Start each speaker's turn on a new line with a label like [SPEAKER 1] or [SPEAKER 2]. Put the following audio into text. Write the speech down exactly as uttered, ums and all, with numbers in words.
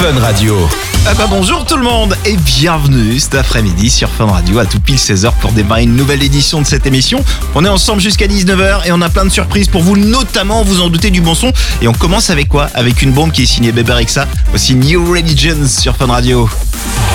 [SPEAKER 1] Fun Radio.
[SPEAKER 2] Ah bah bonjour tout le monde et bienvenue cet après-midi sur Fun Radio à tout pile seize heures pour démarrer une nouvelle édition de cette émission. On est ensemble jusqu'à dix-neuf heures et on a plein de surprises pour vous, notamment vous en doutez du bon son. Et on commence avec quoi? Avec une bombe qui est signée Bebe Rexha, aussi New Religions sur Fun Radio.